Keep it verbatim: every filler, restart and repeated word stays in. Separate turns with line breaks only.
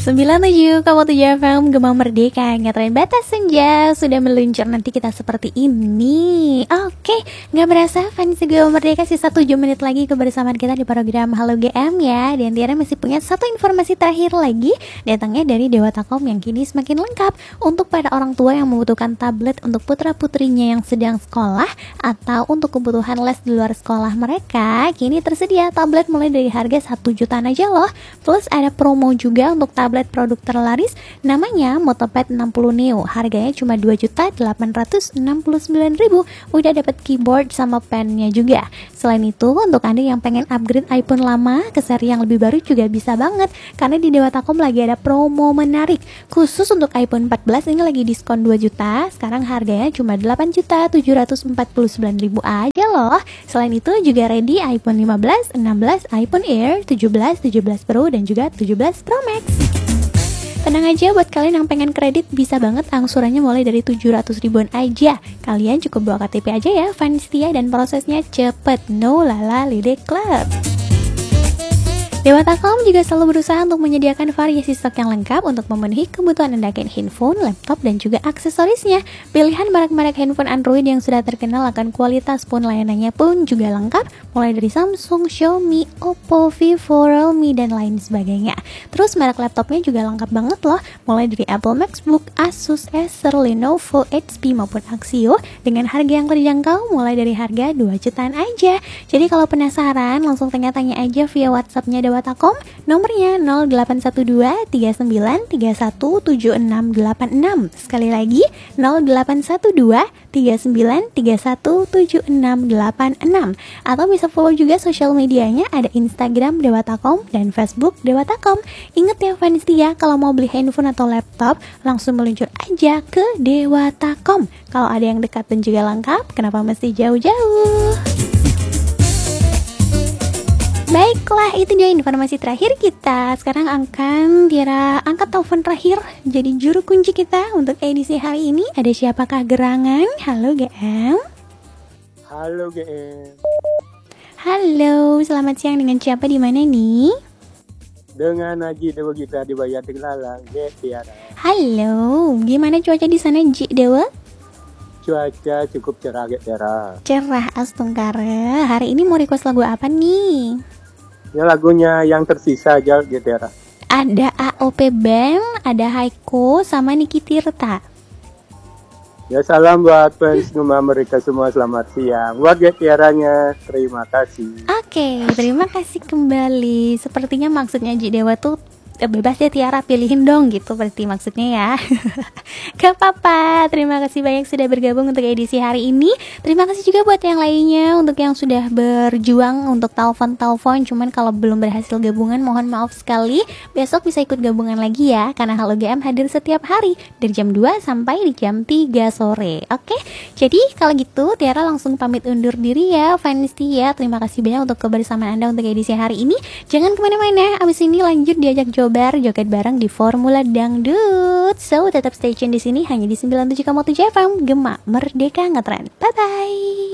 sembilan puluh tujuh koma tujuh F M Gema Merdeka, ngetren batas senja sudah meluncur, nanti kita seperti ini. Oke, gak berasa fans Gema Merdeka, sisa tujuh menit lagi kebersamaan kita di program Halo G M ya. Dan Tiara masih punya satu informasi terakhir lagi, datangnya dari Dewa Takom yang kini semakin lengkap untuk para orang tua yang membutuhkan tablet untuk putra-putrinya yang sedang sekolah atau untuk kebutuhan les di luar sekolah mereka. Kini tersedia tablet mulai dari harga satu jutaan aja loh. Plus ada promo juga untuk tablet produk terlaris namanya Motopad enam puluh Neo. Harganya cuma dua juta delapan ratus enam puluh sembilan ribu. Udah dapat keyboard sama pennya juga. Selain itu, untuk Anda yang pengen upgrade iPhone lama ke seri yang lebih baru juga bisa banget, karena di Dewa Takom lagi ada promo menarik. Khusus untuk iPhone empat belas ini lagi diskon dua juta. Sekarang harganya cuma delapan juta tujuh ratus empat puluh sembilan ribu aja loh. Selain itu juga ready iPhone lima belas, enam belas, iPhone Air, tujuh belas, tujuh belas Pro dan juga tujuh belas Pro Max. Tenang aja, buat kalian yang pengen kredit bisa banget, angsurannya mulai dari tujuh ratus ribuan aja. Kalian cukup bawa K T P aja ya, fans setia, dan prosesnya cepet. No lala lide club. Dewa Takom juga selalu berusaha untuk menyediakan variasi stok yang lengkap untuk memenuhi kebutuhan Anda handphone, laptop, dan juga aksesorisnya. Pilihan merek-merek handphone Android yang sudah terkenal akan kualitas pun layanannya pun juga lengkap, mulai dari Samsung, Xiaomi, Oppo, Vivo, Realme, dan lain sebagainya. Terus merek laptopnya juga lengkap banget loh, mulai dari Apple MacBook, Asus, Acer, Lenovo, H P, maupun Axio dengan harga yang terjangkau mulai dari harga dua jutaan aja. Jadi kalau penasaran, langsung tanya-tanya aja via WhatsApp-nya Dewa Takom, nomornya nol delapan satu dua tiga sembilan tiga satu tujuh enam delapan enam. Sekali lagi nol delapan satu dua tiga sembilan tiga satu tujuh enam delapan enam. Atau bisa follow juga sosial medianya, ada Instagram Dewa Takom dan Facebook Dewa Takom. Ingat ya fans setia, kalau mau beli handphone atau laptop langsung meluncur aja ke Dewa Takom. Kalau ada yang dekat dan juga lengkap, kenapa mesti jauh-jauh? Baiklah, itu dia informasi terakhir kita. Sekarang akan Tiara angkat telepon terakhir jadi juru kunci kita untuk edisi hari ini. Ada siapakah gerangan? Halo G M.
Halo G M.
Halo, selamat siang, dengan siapa di mana nih?
Dengan Haji Dewa Gita di Bayating Lalang, G Tiara.
Halo, gimana cuaca di sana Ji Dewa?
Cuaca cukup cerah G Tiara.
Cerah astungkara. Hari ini mau request lagu apa nih?
Ya lagunya yang tersisa aja G Tiara.
Ada A O P Band, ada Haiko, sama Niki Tirta.
Ya salam buat fans Gema Merdeka semua, selamat siang. Buat G Tiaranya, terima kasih.
Oke, terima kasih kembali. Sepertinya maksudnya Ji Dewa tuh bebas ya Tiara, pilihin dong gitu berarti maksudnya ya. Gak apa-apa, terima kasih banyak sudah bergabung untuk edisi hari ini. Terima kasih juga buat yang lainnya untuk yang sudah berjuang untuk telepon-telepon. Cuman kalau belum berhasil gabungan, mohon maaf sekali. Besok bisa ikut gabungan lagi ya, karena Halo G M hadir setiap hari dari jam dua sampai di jam tiga sore. Oke, jadi kalau gitu Tiara langsung pamit undur diri ya fans ya. Terima kasih banyak untuk kebersamaan Anda untuk edisi hari ini. Jangan kemana-mana, abis ini lanjut diajak Jobar joget bareng di Formula Dangdut. So tetap stay tune di sini hanya di sembilan puluh tujuh koma tujuh F M Gema Merdeka Ngetren. Bye bye.